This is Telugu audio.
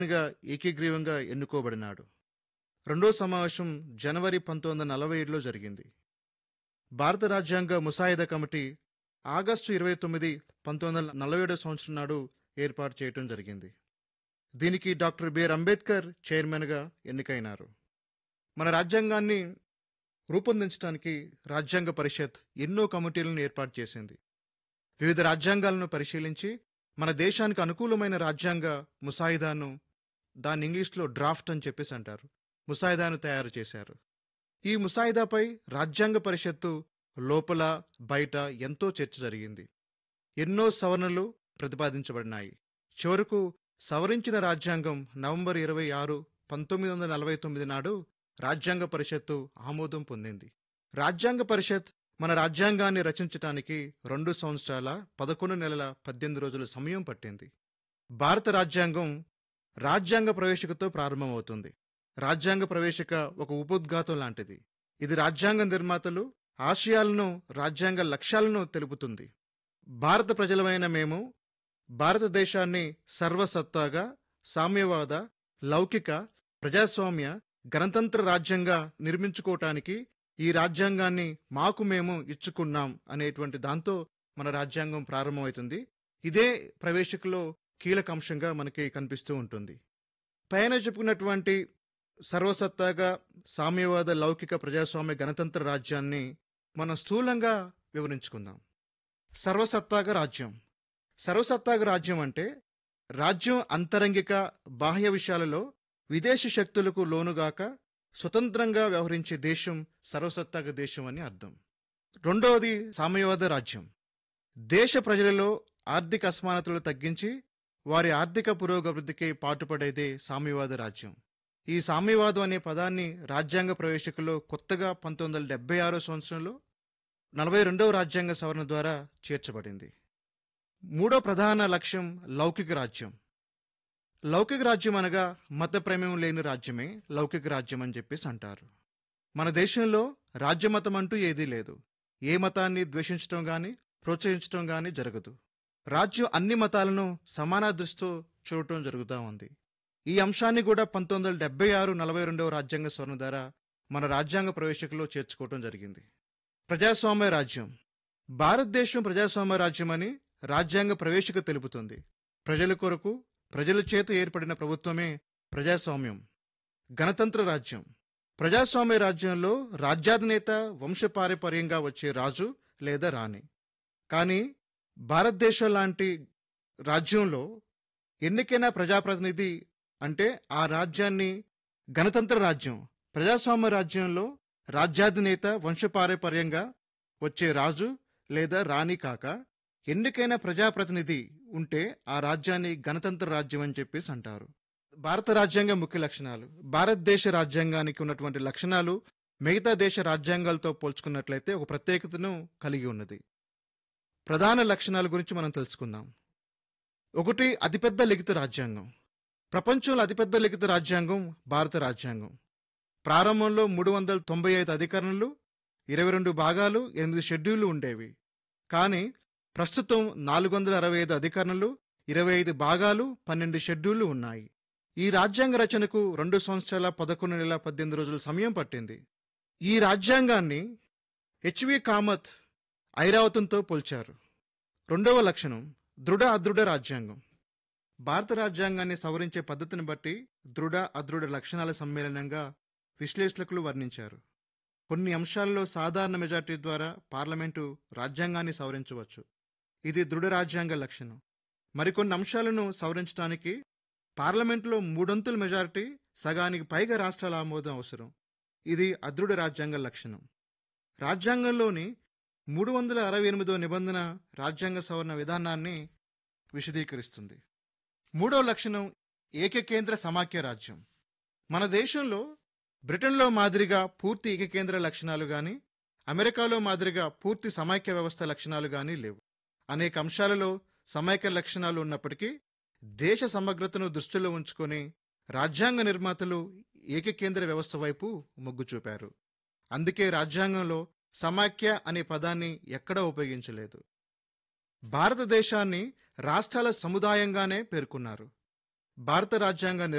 గా ఏకీగ్రీవంగా ఎన్నుకోబడినాడు. రెండో సమావేశం జనవరి 1947లో జరిగింది. భారత రాజ్యాంగ ముసాయిదా కమిటీ ఆగస్టు 29, 1947 సంవత్సరం నాడు ఏర్పాటు చేయటం జరిగింది. దీనికి డాక్టర్ బిఆర్ అంబేద్కర్ చైర్మన్గా ఎన్నికైనారు. మన రాజ్యాంగాన్ని రూపొందించడానికి రాజ్యాంగ పరిషత్ ఎన్నో కమిటీలను ఏర్పాటు చేసింది. వివిధ రాజ్యాంగాలను పరిశీలించి మన దేశానికి అనుకూలమైన రాజ్యాంగ ముసాయిదాను, దాన్ని ఇంగ్లీష్లో డ్రాఫ్ట్ అని చెప్పేసి అంటారు, ముసాయిదాను తయారు చేశారు. ఈ ముసాయిదాపై రాజ్యాంగ పరిషత్తు లోపల బయట ఎంతో చర్చ జరిగింది. ఎన్నో సవరణలు ప్రతిపాదించబడినాయి. చివరకు సవరించిన రాజ్యాంగం నవంబర్ 26, 1949 నాడు రాజ్యాంగ పరిషత్తు ఆమోదం పొందింది. రాజ్యాంగ పరిషత్ మన రాజ్యాంగాన్ని రచించటానికి 2 సంవత్సరాల 11 నెలల 18 రోజుల సమయం పట్టింది. భారత రాజ్యాంగం రాజ్యాంగ ప్రవేశికతో ప్రారంభమవుతుంది. రాజ్యాంగ ప్రవేశిక ఒక ఉపోద్ఘాతం లాంటిది. ఇది రాజ్యాంగ నిర్మాతలు ఆశయాలను, రాజ్యాంగ లక్ష్యాలను తెలుపుతుంది. భారత ప్రజలమైన మేము భారతదేశాన్ని సర్వసత్తాగా, సామ్యవాద, లౌకిక, ప్రజాస్వామ్య, గణతంత్ర రాజ్యంగా నిర్మించుకోవటానికి ఈ రాజ్యాంగాన్ని మాకు మేము ఇచ్చుకున్నాం అనేటువంటి దాంతో మన రాజ్యాంగం ప్రారంభమవుతుంది. ఇదే ప్రవేశికలో కీలక అంశంగా మనకి కనిపిస్తూ ఉంటుంది. పైన చెప్పుకున్నటువంటి సర్వసత్తాగా, సామ్యవాద, లౌకిక, ప్రజాస్వామ్య, గణతంత్ర రాజ్యాన్ని మనం స్థూలంగా వివరించుకుందాం. సర్వసత్తాక రాజ్యం. సర్వసత్తాక రాజ్యం అంటే రాజ్యం అంతరంగిక, బాహ్య విషయాలలో విదేశీ శక్తులకు లోనుగాక స్వతంత్రంగా వ్యవహరించే దేశం సర్వసత్తాక దేశం అని అర్థం. రెండవది సామ్యవాద రాజ్యం. దేశ ప్రజలలో ఆర్థిక అసమానతలు తగ్గించి వారి ఆర్థిక పురోగతికి పాటుపడేదే సామ్యవాద రాజ్యం. ఈ సామ్యవాదం అనే పదాన్ని రాజ్యాంగ ప్రవేశికలో కొత్తగా 1976 సంవత్సరంలో 42వ రాజ్యాంగ సవరణ ద్వారా చేర్చబడింది. మూడో ప్రధాన లక్ష్యం లౌకిక రాజ్యం. లౌకిక రాజ్యం అనగా మత ప్రమేయం లేని రాజ్యమే లౌకిక రాజ్యం అని చెప్పేసి అంటారు. మన దేశంలో రాజ్యమతం అంటూ ఏదీ లేదు. ఏ మతాన్ని ద్వేషించడం గాని, ప్రోత్సహించడం గాని జరగదు. రాజ్యం అన్ని మతాలను సమాన దృష్టితో చూడటం జరుగుతూ ఉంది. ఈ అంశాన్ని కూడా 1976 42వ రాజ్యాంగ సవరణ ద్వారా మన రాజ్యాంగ ప్రవేశికలో చేర్చుకోవటం జరిగింది. ప్రజాస్వామ్య రాజ్యం. భారతదేశం ప్రజాస్వామ్య రాజ్యమని రాజ్యాంగ ప్రవేశిక తెలుపుతుంది. ప్రజల కొరకు, ప్రజల చేత ఏర్పడిన ప్రభుత్వమే ప్రజాస్వామ్యం. గణతంత్ర రాజ్యం. ప్రజాస్వామ్య రాజ్యంలో రాజ్యాధినేత వంశపారంపర్యంగా వచ్చే రాజు లేదా రాణి. కానీ భారతదేశం లాంటి రాజ్యంలో ఎన్నికైన ప్రజాప్రతినిధి అంటే ఆ రాజ్యాన్ని గణతంత్ర రాజ్యం. ప్రజాస్వామ్య రాజ్యంలో రాజ్యాధినేత వంశపారంపర్యంగా వచ్చే రాజు లేదా రాణి కాక ఎన్నికైన ప్రజాప్రతినిధి ఉంటే ఆ రాజ్యాన్ని గణతంత్ర రాజ్యం అని చెప్పేసి అంటారు. భారత రాజ్యాంగ ముఖ్య లక్షణాలు. భారతదేశ రాజ్యాంగానికి ఉన్నటువంటి లక్షణాలు మిగతా దేశ రాజ్యాంగాలతో పోల్చుకున్నట్లయితే ఒక ప్రత్యేకతను కలిగి ఉన్నది. ప్రధాన లక్షణాల గురించి మనం తెలుసుకుందాం. 1. అతిపెద్ద లిఖిత రాజ్యాంగం. ప్రపంచంలో అతిపెద్ద లిఖిత రాజ్యాంగం భారత రాజ్యాంగం. ప్రారంభంలో 395 అధికరణలు, 22 భాగాలు, 8 షెడ్యూళ్లు ఉండేవి. కానీ ప్రస్తుతం 465 అధికరణలు, 25 భాగాలు, 12 షెడ్యూళ్లు ఉన్నాయి. ఈ రాజ్యాంగ రచనకు 2 సంవత్సరాల 11 నెలల 18 రోజుల సమయం పట్టింది. ఈ రాజ్యాంగాన్ని హెచ్వి కామత్ ఐరావతంతో పోల్చారు. రెండవ లక్షణం దృఢ అదృఢ రాజ్యాంగం. భారత రాజ్యాంగాన్ని సవరించే పద్ధతిని బట్టి దృఢ అదృఢ లక్షణాల సమ్మేళనంగా విశ్లేషకులు వర్ణించారు. కొన్ని అంశాల్లో సాధారణ మెజార్టీ ద్వారా పార్లమెంటు రాజ్యాంగాన్ని సవరించవచ్చు. ఇది దృఢ రాజ్యాంగ లక్షణం. మరికొన్ని అంశాలను సవరించడానికి పార్లమెంటులో 3/4 మెజారిటీ, సగానికి పైగా రాష్ట్రాల ఆమోదం అవసరం. ఇది అదృఢ రాజ్యాంగ లక్షణం. రాజ్యాంగంలోని 368వ నిబంధన రాజ్యాంగ సవరణ విధానాన్ని విశదీకరిస్తుంది. మూడవ లక్షణం ఏకకేంద్ర సమాఖ్య రాజ్యం. మన దేశంలో బ్రిటన్లో మాదిరిగా పూర్తి ఏకకేంద్ర లక్షణాలు గాని, అమెరికాలో మాదిరిగా పూర్తి సమైక్య వ్యవస్థ లక్షణాలు గాని లేవు. అనేక అంశాలలో సమైక్య లక్షణాలు ఉన్నప్పటికీ దేశ సమగ్రతను దృష్టిలో ఉంచుకొని రాజ్యాంగ నిర్మాతలు ఏకకేంద్ర వ్యవస్థ వైపు మొగ్గు చూపారు. అందుకే రాజ్యాంగంలో సమాఖ్య అనే పదాన్ని ఎక్కడా ఉపయోగించలేదు. భారతదేశాన్ని రాష్ట్రాల సముదాయంగానే పేర్కొన్నారు. భారత రాజ్యాంగ